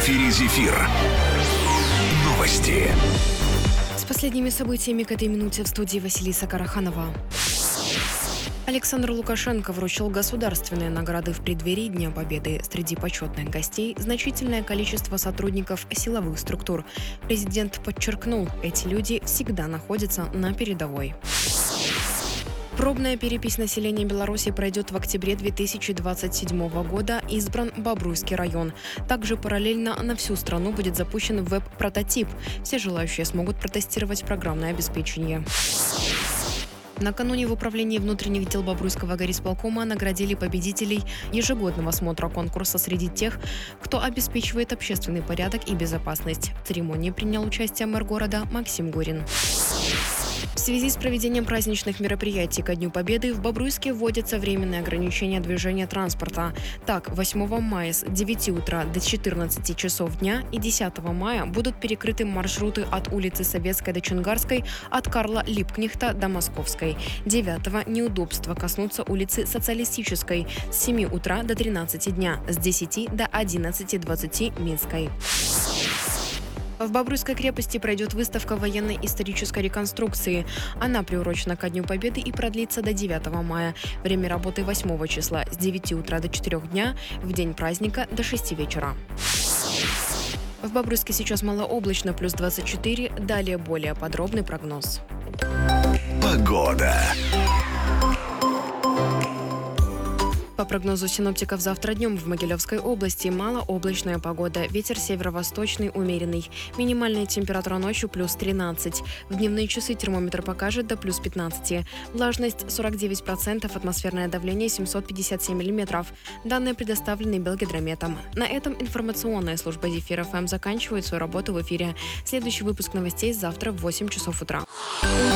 эфире «Зефир». Новости. С последними событиями к этой минуте в студии Василиса Караханова. Александр Лукашенко вручил государственные награды в преддверии Дня Победы. Среди почетных гостей значительное количество сотрудников силовых структур. Президент подчеркнул, эти люди всегда находятся на передовой. Пробная перепись населения Беларуси пройдет в октябре 2027 года. Избран Бобруйский район. Также параллельно на всю страну будет запущен веб-прототип. Все желающие смогут протестировать программное обеспечение. Накануне в управлении внутренних дел Бобруйского горисполкома наградили победителей ежегодного смотра конкурса среди тех, кто обеспечивает общественный порядок и безопасность. В церемонии принял участие мэр города Максим Гурин. В связи с проведением праздничных мероприятий ко Дню Победы в Бобруйске вводятся временные ограничения движения транспорта. Так, 8 мая с 9 утра до 14 часов дня и 10 мая будут перекрыты маршруты от улицы Советской до Чонгарской, от Карла Липкнехта до Московской. 9-го неудобства коснутся улицы Социалистической с 7 утра до 13 дня, с 10 до 11:20 Минской. В Бобруйской крепости пройдет выставка военной исторической реконструкции. Она приурочена ко Дню Победы и продлится до 9 мая. Время работы 8 числа с 9 утра до 4 дня, в день праздника до 6 вечера. В Бобруйске сейчас малооблачно, плюс 24. Далее более подробный прогноз. Погода. По прогнозу синоптиков, завтра днем в Могилевской области малооблачная погода. Ветер северо-восточный умеренный. Минимальная температура ночью плюс 13. В дневные часы термометр покажет до плюс 15. Влажность 49%, атмосферное давление 757 миллиметров. Данные предоставлены Белгидрометом. На этом информационная служба «Зефир ФМ» заканчивает свою работу в эфире. Следующий выпуск новостей завтра в 8 часов утра.